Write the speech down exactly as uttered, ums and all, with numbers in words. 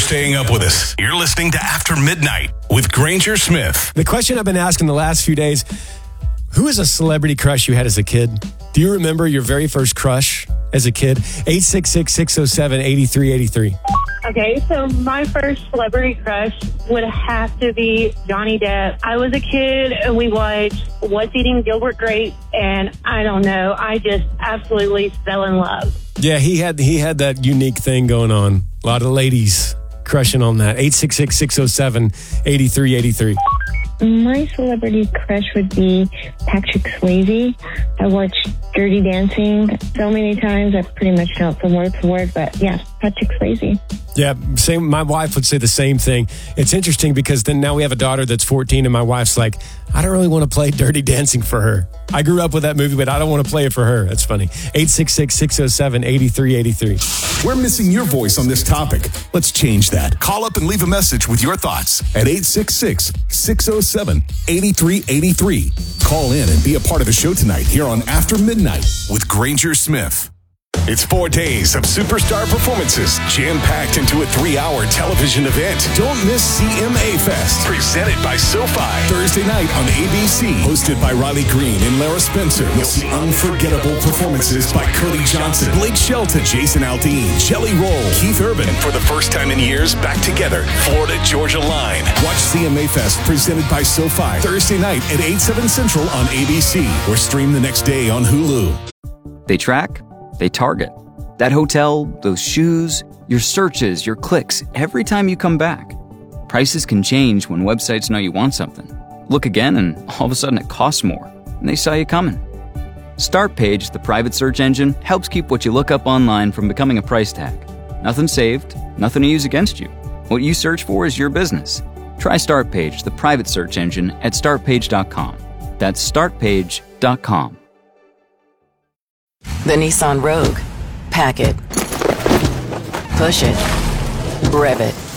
staying up with us. You're listening to After Midnight with Granger Smith. The question I've been asking the last few days, who is a celebrity crush you had as a kid? Do you remember your very first crush as a kid? eight six six, six oh seven, eight three eight three. Okay, so my first celebrity crush would have to be Johnny Depp. I was a kid and we watched What's Eating Gilbert Grape, and I don't know, I just absolutely fell in love. Yeah, he had he had that unique thing going on. A lot of ladies crushing on that. eight six six, six oh seven, eight three eight three. My celebrity crush would be Patrick Swayze. I watched Dirty Dancing so many times, I pretty much know it from word to word, but yeah, Patrick Swayze. Yeah, same. My wife would say the same thing. It's interesting because then now we have a daughter that's fourteen and my wife's like, I don't really want to play Dirty Dancing for her. I grew up with that movie, but I don't want to play it for her. That's funny. eight six six, six oh seven, eight three eight three. We're missing your voice on this topic. Let's change that. Call up and leave a message with your thoughts at eight six six, six oh seven, eight three eight three. Call in and be a part of the show tonight here on After Midnight with Granger Smith. It's four days of superstar performances jam-packed into a three-hour television event. Don't miss C M A Fest, presented by SoFi. Thursday night on A B C, hosted by Riley Green and Lara Spencer. You'll see unforgettable performances by Cody Johnson, Blake Shelton, Jason Aldean, Jelly Roll, Keith Urban, and for the first time in years, back together, Florida-Georgia Line. Watch C M A Fest, presented by SoFi, Thursday night at eight, seven Central on A B C, or stream the next day on Hulu. They track. They target. That hotel, those shoes, your searches, your clicks, every time you come back. Prices can change when websites know you want something. Look again and all of a sudden it costs more, and they saw you coming. Startpage, the private search engine, helps keep what you look up online from becoming a price tag. Nothing saved, nothing to use against you. What you search for is your business. Try Startpage, the private search engine, at start page dot com. That's start page dot com. The Nissan Rogue. Pack it. Push it. Rev it.